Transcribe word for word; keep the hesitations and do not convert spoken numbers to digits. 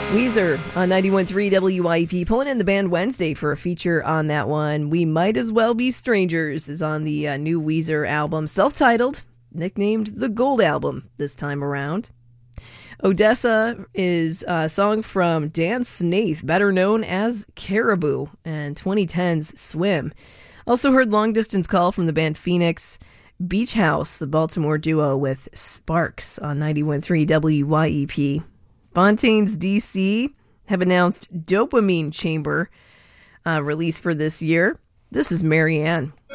Weezer on ninety-one point three W I E P, pulling in the band Wednesday for a feature on that one. We Might As Well Be Strangers is on the uh, new Weezer album, self-titled, nicknamed the Gold Album this time around. Odessa is a song from Dan Snaith, better known as Caribou, and twenty ten's Swim. Also heard Long Distance Call from the band Phoenix. Beach House, the Baltimore duo with Sparks on ninety-one point three W Y E P. Fontaines D C have announced Dopamine Chamber uh, release for this year. This is Marianne.